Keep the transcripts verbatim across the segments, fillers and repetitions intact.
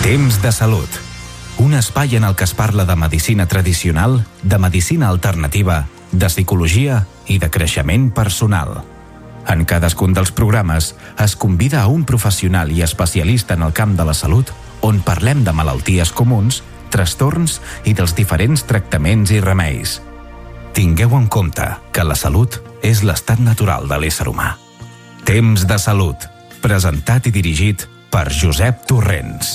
Temps de salut. Un espai en el que es parla de medicina tradicional, de medicina alternativa, de psicologia i de creixement personal. En cadascun dels programes es convida a un professional i especialista en el camp de la salut on parlem de malalties comuns, trastorns i dels diferents tractaments i remeis. Tingueu en compte que la salut és l'estat natural de l'ésser humà. Temps de salut, presentat i dirigit per Josep Torrents.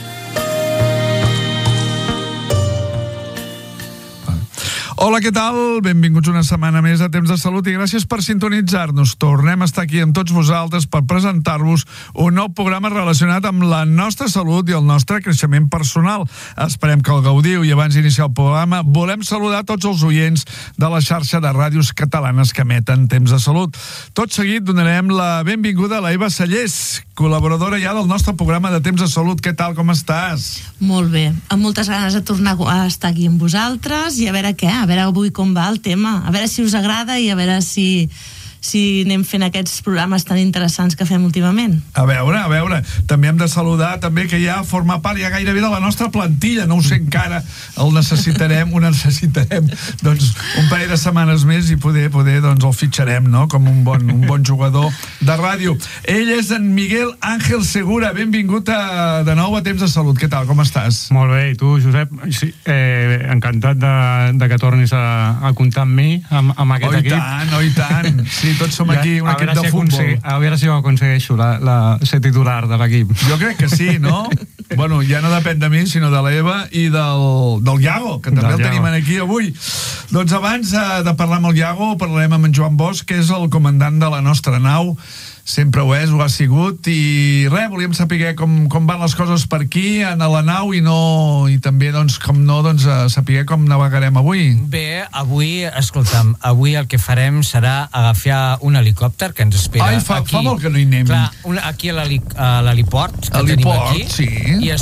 Hola, què tal? Benvinguts una setmana més a Temps de Salut i gràcies per sintonitzar-nos. Tornem a estar aquí amb tots vosaltres per presentar-vos un nou programa relacionat amb la nostra salut i el nostre creixement personal. Esperem que el gaudiu i abans d'iniciar el programa volem saludar tots els oients de la xarxa de ràdios catalanes que emeten Temps de Salut. Tot seguit donarem la benvinguda a la Eva Sallés, col·laboradora ja del nostre programa de Temps de Salut. Què tal, com estàs? Molt bé, amb moltes ganes de tornar a estar aquí amb vosaltres i a veure què, a veure avui com va el tema, a veure si us agrada i a veure si, si anem fent aquests programes tan interessants que fem últimament. A veure, a veure, també hem de saludar també que ja forma part ja gairebé de la nostra plantilla, no ho sé encara, el necessitarem, ho necessitarem doncs un parell de setmanes més i poder, poder doncs el fitxarem, no?, com un bon, un bon jugador de ràdio. Ell és en Miguel Ángel Segura, benvingut a, de nou a Temps de Salut. Què tal, com estàs? Molt bé, i tu, Josep? Sí, eh, encantat de, de que tornis a, a comptar amb mi, amb, amb aquest oh, equip. Oh, i tant, oh, i tant. Sí, tots som aquí un equip de si futbol. A veure si ho aconsegueixo, la, la, ser titular de l'equip. Jo crec que sí, no? Bueno, ja no depèn de mi, sinó de l'Eva i del, del Iago, que també del el tenim aquí avui. Doncs abans de parlar amb el Iago, parlarem amb en Joan Bosch, que és el comandant de la nostra nau. Sempre ho és, ho ha sigut, i res, volíem saber com, com van les coses per aquí, a la nau, i no i també, doncs, com no, doncs, saber com navegarem avui. Bé, avui, escolta'm, avui el que farem serà agafar un helicòpter que ens espera Ai, fa, aquí. fa molt que no hi anem. Clar, un, aquí a l'heliport que Heliport, tenim aquí. sí. I